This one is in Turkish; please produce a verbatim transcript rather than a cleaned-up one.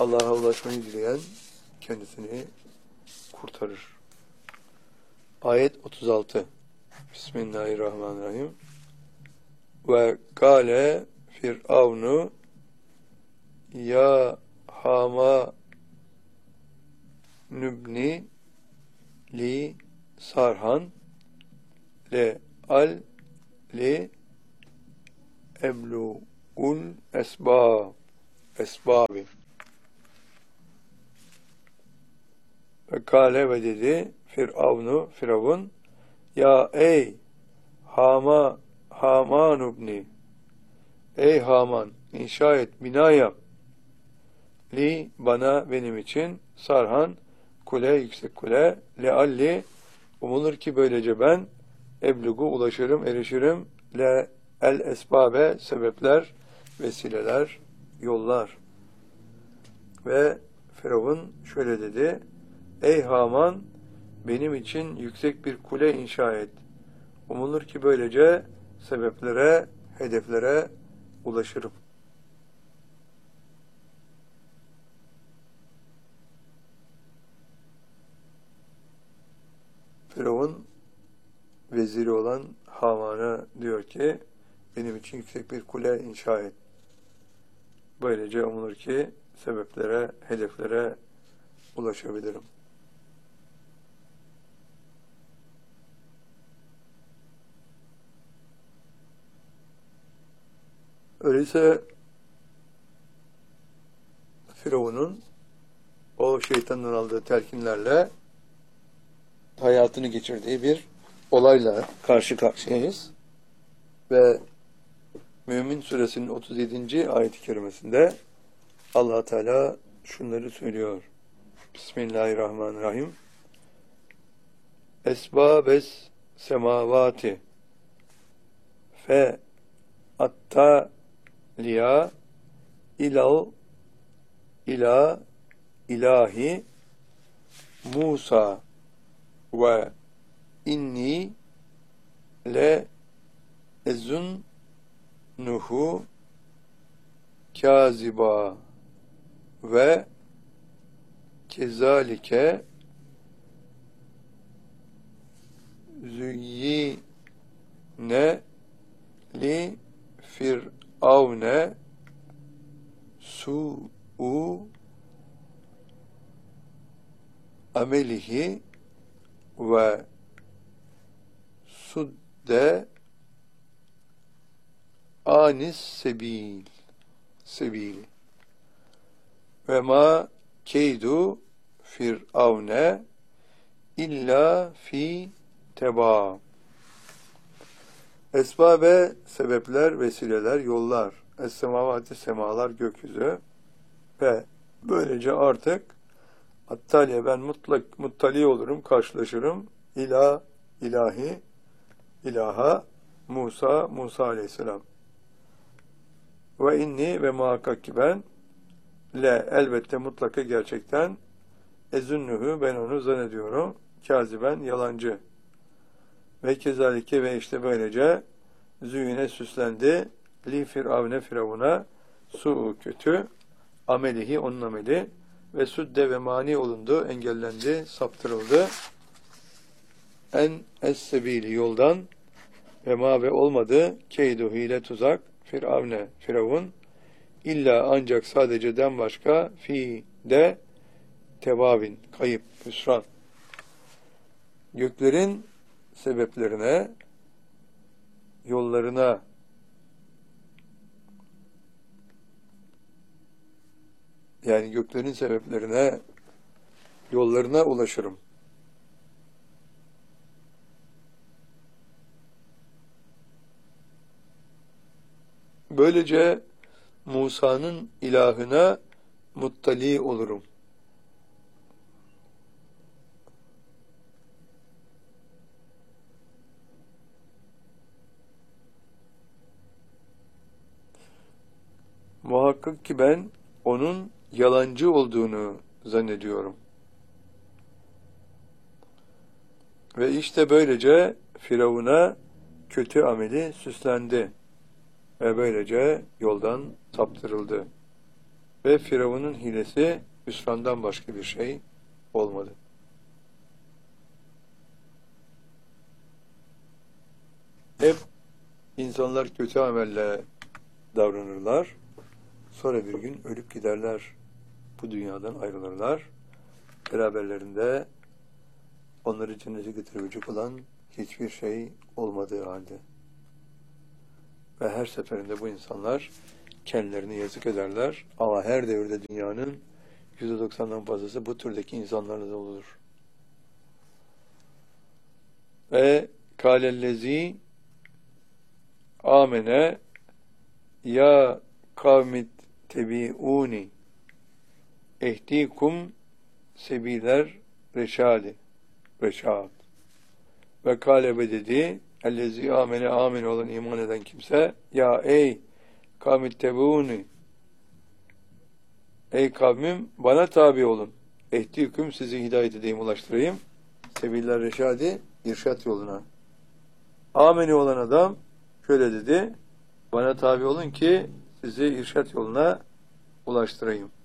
Allah'a ulaşmayı dileyen kendisini kurtarır. Ayet otuz altı. Bismillahirrahmanirrahim. Ve kâle Firavnu ya Hama nübni li sarhan le al li eblu'ul esbab esbabi ve kâle ve dedi Firavnu Firavun ya ey Hama Haman ibni ey Haman inşa et bina yap li bana benim için sarhan kule yüksek kule lealli umulur ki böylece ben eblugu ulaşırım erişirim le el esbabe sebepler vesileler yollar ve Firavun şöyle dedi ey Haman benim için yüksek bir kule inşa et umulur ki böylece sebeplere hedeflere ulaşırım. Firavun veziri olan Haman'a diyor ki benim için yüksek bir kule inşa et. Böylece umulur ki sebeplere, hedeflere ulaşabilirim. Öyleyse Firavun'un o şeytandan aldığı telkinlerle hayatını geçirdiği bir olayla karşı karşıyayız. Ve Mümin Suresinin otuz yedinci ayet-i kerimesinde Allah Teala şunları söylüyor. Bismillahirrahmanirrahim. Esbabes semavati fe atta liya ilal ila ilahi Musa ve inni le ezunnuhu kaziba ve kezalike züyyine li firavne su'u amelihi ve sudde anis sebil sebili ve ma keydu firavne illa fi teba. Esbabe sebepler, vesileler, yollar. Es-semavati semalar gökyüzü ve böylece artık Attaliye ben mutlak muttali olurum, karşılaşırım. İla ilahi ilaha Musa Musa aleyhisselam. Ve inni ve muhakkak ki ben le elbette mutlaka gerçekten ezünnuhu ben onu zannediyorum. Kaziben yalancı. Ve kezalike ve işte böylece züğüne süslendi. Li firavne firavuna su'u kötü amelihi onun ameli ve sudde ve mani olundu, engellendi, saptırıldı. En es-sebili yoldan ve ma ve olmadı keydu hile tuzak firavne firavun illa ancak sadece den başka fi de tebavin kayıp hüsran. Göklerin sebeplerine yollarına yani göklerin sebeplerine yollarına ulaşırım. Böylece Musa'nın ilahına muttali olurum. Muhakkak ki ben onun yalancı olduğunu zannediyorum. Ve işte böylece Firavun'a kötü ameli süslendi ve böylece yoldan saptırıldı. Ve Firavun'un hilesi hüsrandan başka bir şey olmadı. Hep insanlar kötü amelle davranırlar. Sonra bir gün ölüp giderler. Bu dünyadan ayrılırlar. Beraberlerinde onları cennete götürecek olan hiçbir şey olmadığı halde. Ve her seferinde bu insanlar kendilerini yazık ederler. Ama her devirde dünyanın yüzde doksandan fazlası bu türdeki insanlarla doludur. Ve kâlellezî amene ya kavmit tebi'ûni ehdikum sebiler reşadi reşad ve kâlebe dedi ellezî amene amene olan iman eden kimse ya ey kavmit tebi'ûni ey kavmim bana tabi olun ehdikum sizi hidayet edeyim ulaştırayım sebiler reşadi irşat yoluna. Ameni olan adam şöyle dedi, bana tabi olun ki sizi irşat yoluna ulaştırayım.